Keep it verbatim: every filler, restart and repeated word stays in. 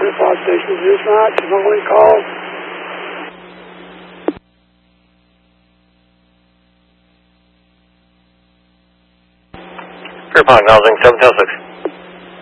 Fog Station. Is this not smuggling call? Pierpont, housing seven two six.